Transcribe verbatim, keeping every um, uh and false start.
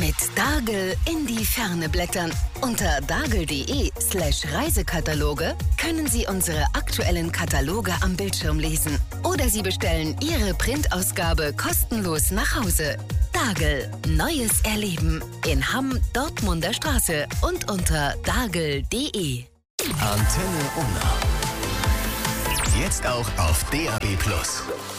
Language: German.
Mit Dagel in die Ferne blättern. Unter dagel.de slash Reisekataloge können Sie unsere aktuellen Kataloge am Bildschirm lesen. Oder Sie bestellen Ihre Printausgabe kostenlos nach Hause. Dagel. Neues Erleben. In Hamm, Dortmunder Straße und unter dagel.de. Antenne Unna. Jetzt auch auf D A B plus.